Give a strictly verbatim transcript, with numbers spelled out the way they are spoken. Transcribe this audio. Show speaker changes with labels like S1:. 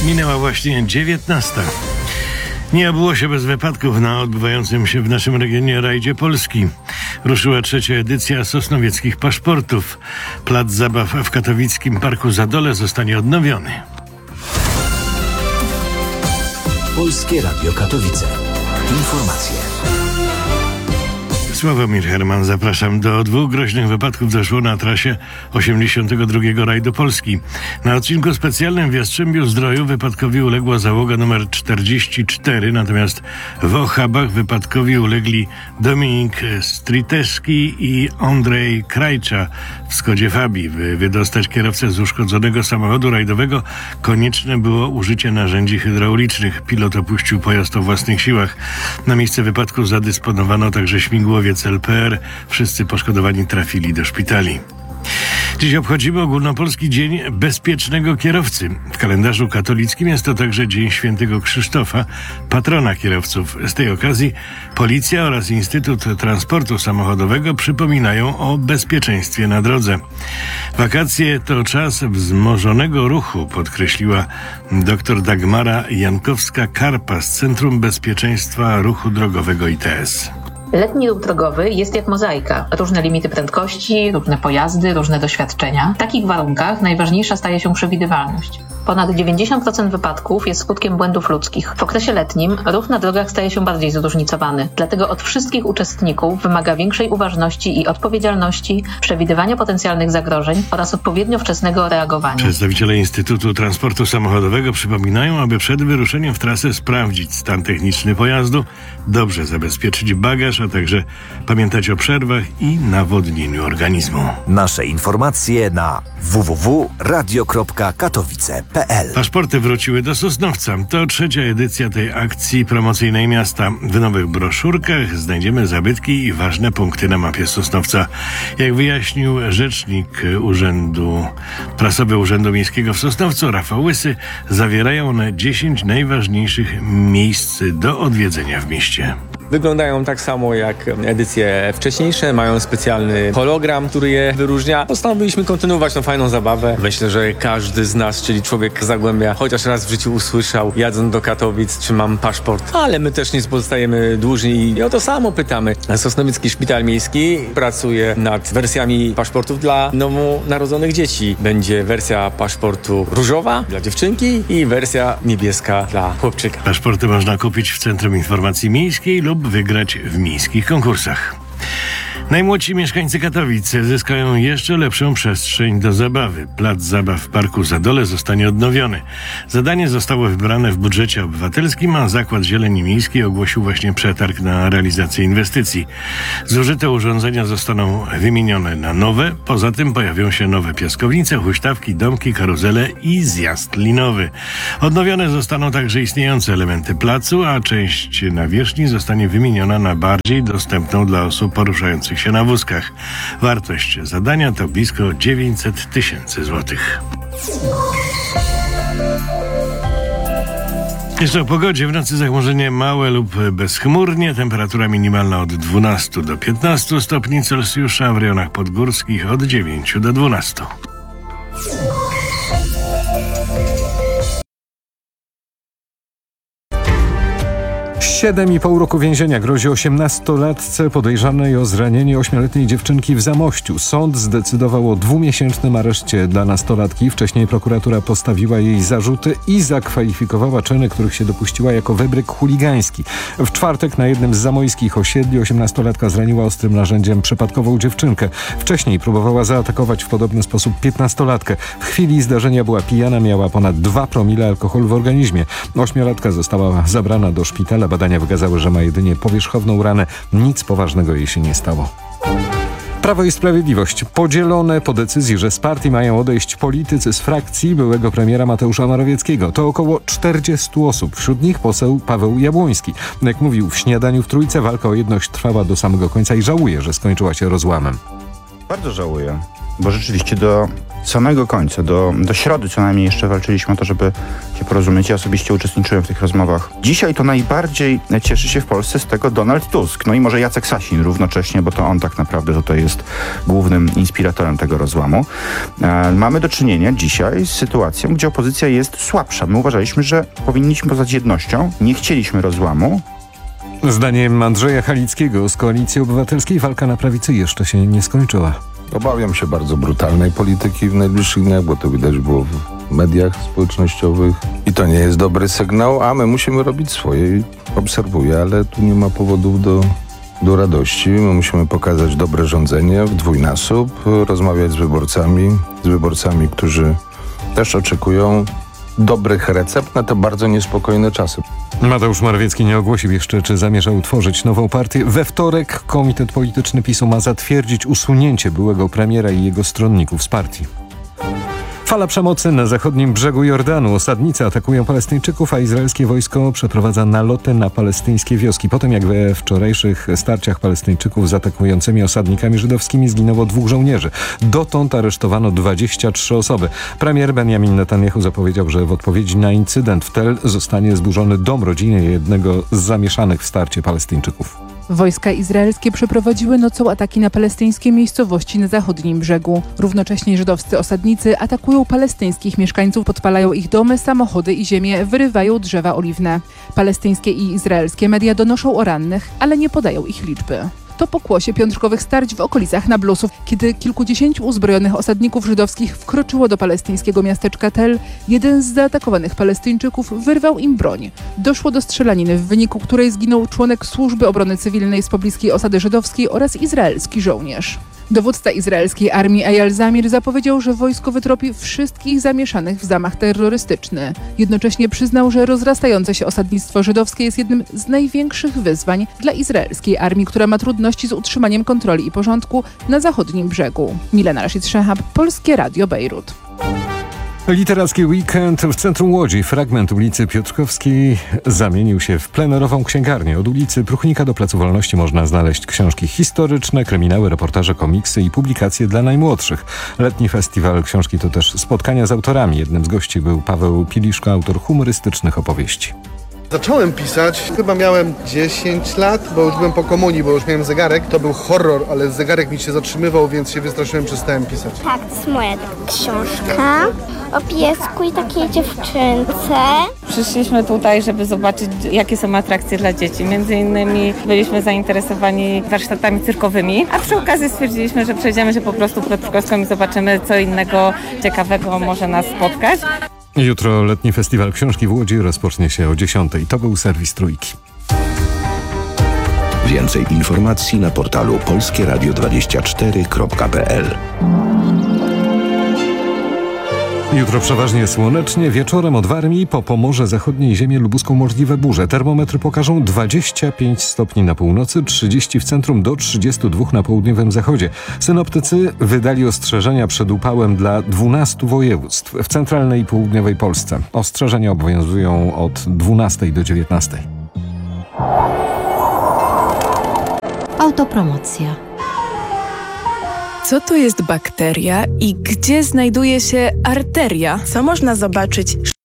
S1: Minęła właśnie dziewiętnasta. Nie obyło się bez wypadków na odbywającym się w naszym regionie rajdzie Polski. Ruszyła trzecia edycja sosnowieckich paszportów. Plac zabaw w katowickim Parku Zadole zostanie odnowiony.
S2: Polskie Radio Katowice. Informacje.
S1: Sławomir Herman, zapraszam. Do dwóch groźnych wypadków doszło na trasie osiemdziesiątego drugiego rajdu Polski. Na odcinku specjalnym w Jastrzębiu-Zdroju wypadkowi uległa załoga numer czterdzieści cztery, natomiast w Ochabach wypadkowi ulegli Dominik Striteszki i Andrzej Krajcza w Skodzie Fabii. By wydostać kierowcę z uszkodzonego samochodu rajdowego, konieczne było użycie narzędzi hydraulicznych. Pilot opuścił pojazd o własnych siłach. Na miejsce wypadku zadysponowano także śmigłowiec L P R. Wszyscy poszkodowani trafili do szpitali. Dziś obchodzimy Ogólnopolski Dzień Bezpiecznego Kierowcy. W kalendarzu katolickim jest to także Dzień Świętego Krzysztofa, patrona kierowców. Z tej okazji Policja oraz Instytut Transportu Samochodowego przypominają o bezpieczeństwie na drodze. Wakacje to czas wzmożonego ruchu, podkreśliła dr Dagmara Jankowska-Karpa z Centrum Bezpieczeństwa Ruchu Drogowego I T S.
S3: Letni ruch drogowy jest jak mozaika. Różne limity prędkości, różne pojazdy, różne doświadczenia. W takich warunkach najważniejsza staje się przewidywalność. Ponad dziewięćdziesiąt procent wypadków jest skutkiem błędów ludzkich. W okresie letnim ruch na drogach staje się bardziej zróżnicowany. Dlatego od wszystkich uczestników wymaga większej uważności i odpowiedzialności, przewidywania potencjalnych zagrożeń oraz odpowiednio wczesnego reagowania.
S1: Przedstawiciele Instytutu Transportu Samochodowego przypominają, aby przed wyruszeniem w trasę sprawdzić stan techniczny pojazdu, dobrze zabezpieczyć bagaż, a także pamiętać o przerwach i nawodnieniu organizmu.
S2: Nasze informacje na w w w kropka radio kropka katowice kropka p l.
S1: Paszporty wróciły do Sosnowca. To trzecia edycja tej akcji promocyjnej miasta. W nowych broszurkach znajdziemy zabytki i ważne punkty na mapie Sosnowca. Jak wyjaśnił rzecznik Urzędu Prasowy Urzędu Miejskiego w Sosnowcu, Rafał Łysy, zawierają one dziesięć najważniejszych miejsc do odwiedzenia w mieście.
S4: Wyglądają tak samo jak edycje wcześniejsze, mają specjalny hologram, który je wyróżnia. Postanowiliśmy kontynuować tą fajną zabawę. Myślę, że każdy z nas, czyli człowiek z Zagłębia, chociaż raz w życiu usłyszał, jadąc do Katowic, czy mam paszport. Ale my też nie pozostajemy dłużni i o to samo pytamy. Sosnowiecki Szpital Miejski pracuje nad wersjami paszportów dla nowonarodzonych dzieci. Będzie wersja paszportu różowa dla dziewczynki i wersja niebieska dla chłopczyka.
S1: Paszporty można kupić w Centrum Informacji Miejskiej lub wygrać w miejskich konkursach. Najmłodsi mieszkańcy Katowic zyskają jeszcze lepszą przestrzeń do zabawy. Plac zabaw w Parku Zadole zostanie odnowiony. Zadanie zostało wybrane w budżecie obywatelskim, a Zakład Zieleni Miejskiej ogłosił właśnie przetarg na realizację inwestycji. Zużyte urządzenia zostaną wymienione na nowe. Poza tym pojawią się nowe piaskownice, huśtawki, domki, karuzele i zjazd linowy. Odnowione zostaną także istniejące elementy placu, a część nawierzchni zostanie wymieniona na bardziej dostępną dla osób poruszających się na wózkach. Wartość zadania to blisko dziewięćset tysięcy złotych. Jeszcze o pogodzie. W nocy zachmurzenie małe lub bezchmurnie. Temperatura minimalna od dwunastu do piętnastu stopni Celsjusza, w rejonach podgórskich od dziewięciu do dwunastu.
S5: Siedem i pół roku więzienia grozi osiemnastolatce podejrzanej o zranienie ośmioletniej dziewczynki w Zamościu. Sąd zdecydował o dwumiesięcznym areszcie dla nastolatki. Wcześniej prokuratura postawiła jej zarzuty i zakwalifikowała czyny, których się dopuściła, jako wybryk chuligański. W czwartek na jednym z zamojskich osiedli osiemnastolatka zraniła ostrym narzędziem przypadkową dziewczynkę. Wcześniej próbowała zaatakować w podobny sposób piętnastolatkę. W chwili zdarzenia była pijana, miała ponad dwa promile alkoholu w organizmie. Ośmiolatka została zabrana do szpitala. Badania wykazały, że ma jedynie powierzchowną ranę. Nic poważnego jej się nie stało. Prawo i Sprawiedliwość podzielone po decyzji, że z partii mają odejść politycy z frakcji byłego premiera Mateusza Morawieckiego. To około czterdziestu osób, wśród nich poseł Paweł Jabłoński. Jak mówił w Śniadaniu w Trójce, walka o jedność trwała do samego końca i żałuje, że skończyła się rozłamem.
S6: Bardzo żałuję. bo rzeczywiście do samego końca, do, do środy co najmniej jeszcze walczyliśmy o to, żeby się porozumieć. Ja osobiście uczestniczyłem w tych rozmowach. Dzisiaj to najbardziej cieszy się w Polsce z tego Donald Tusk, no i może Jacek Sasin równocześnie, bo to on tak naprawdę tutaj jest głównym inspiratorem tego rozłamu. E, mamy do czynienia dzisiaj z sytuacją, gdzie opozycja jest słabsza. My uważaliśmy, że powinniśmy poznać jednością, nie chcieliśmy rozłamu.
S5: Zdaniem Andrzeja Halickiego z Koalicji Obywatelskiej walka na prawicy jeszcze się nie skończyła.
S7: Obawiam się bardzo brutalnej polityki w najbliższych dniach, bo to widać było w mediach społecznościowych i to nie jest dobry sygnał, a my musimy robić swoje. I obserwuję, ale tu nie ma powodów do, do radości. My musimy pokazać dobre rządzenie w dwójnasób, rozmawiać z wyborcami, z wyborcami, którzy też oczekują dobrych recept na te bardzo niespokojne czasy.
S5: Mateusz Morawiecki nie ogłosił jeszcze, czy zamierza utworzyć nową partię. We wtorek Komitet Polityczny PiSu ma zatwierdzić usunięcie byłego premiera i jego stronników z partii. Fala przemocy na zachodnim brzegu Jordanu. Osadnicy atakują Palestyńczyków, a izraelskie wojsko przeprowadza naloty na palestyńskie wioski. Po tym jak we wczorajszych starciach Palestyńczyków z atakującymi osadnikami żydowskimi zginęło dwóch żołnierzy. Dotąd aresztowano dwadzieścia trzy osoby. Premier Benjamin Netanyahu zapowiedział, że w odpowiedzi na incydent w Tel zostanie zburzony dom rodziny jednego z zamieszanych w starcie Palestyńczyków.
S8: Wojska izraelskie przeprowadziły nocą ataki na palestyńskie miejscowości na zachodnim brzegu. Równocześnie żydowscy osadnicy atakują palestyńskich mieszkańców, podpalają ich domy, samochody i ziemię, wyrywają drzewa oliwne. Palestyńskie i izraelskie media donoszą o rannych, ale nie podają ich liczby. To pokłosie piątkowych starć w okolicach Nablusów, kiedy kilkudziesięciu uzbrojonych osadników żydowskich wkroczyło do palestyńskiego miasteczka Tel. Jeden z zaatakowanych Palestyńczyków wyrwał im broń. Doszło do strzelaniny, w wyniku której zginął członek służby obrony cywilnej z pobliskiej osady żydowskiej oraz izraelski żołnierz. Dowódca izraelskiej armii Eyal Zamir zapowiedział, że wojsko wytropi wszystkich zamieszanych w zamach terrorystyczny. Jednocześnie przyznał, że rozrastające się osadnictwo żydowskie jest jednym z największych wyzwań dla izraelskiej armii, która ma trudności z utrzymaniem kontroli i porządku na zachodnim brzegu. Milena Rashid-Szehab, Polskie Radio Bejrut.
S5: Literacki weekend w centrum Łodzi. Fragment ulicy Piotrkowskiej zamienił się w plenerową księgarnię. Od ulicy Pruchnika do Placu Wolności można znaleźć książki historyczne, kryminały, reportaże, komiksy i publikacje dla najmłodszych. Letni festiwal książki to też spotkania z autorami. Jednym z gości był Paweł Piliszko, autor humorystycznych opowieści.
S9: Zacząłem pisać, chyba miałem dziesięć lat, bo już byłem po komunii, bo już miałem zegarek. To był horror, ale zegarek mi się zatrzymywał, więc się wystraszyłem, przestałem pisać.
S10: Tak, to jest moja książka o piesku i takiej dziewczynce.
S11: Przyszliśmy tutaj, żeby zobaczyć, jakie są atrakcje dla dzieci. Między innymi byliśmy zainteresowani warsztatami cyrkowymi, a przy okazji stwierdziliśmy, że przejdziemy się po prostu Piotrkowską i zobaczymy, co innego ciekawego może nas spotkać.
S5: Jutro letni festiwal książki w Łodzi rozpocznie się o dziesiątej. To był serwis Trójki.
S12: Więcej informacji na portalu polskie radio dwadzieścia cztery kropka p l.
S5: Jutro przeważnie słonecznie, wieczorem od Warmii po Pomorze Zachodnie i ziemię lubuską możliwe burze. Termometry pokażą dwadzieścia pięć stopni na północy, trzydzieści w centrum do trzydziestu dwóch na południowym zachodzie. Synoptycy wydali ostrzeżenia przed upałem dla dwunastu województw w centralnej i południowej Polsce. Ostrzeżenia obowiązują od dwunastej do dziewiętnastej.
S13: Autopromocja.
S14: Co to jest bakteria i gdzie znajduje się arteria? Co można zobaczyć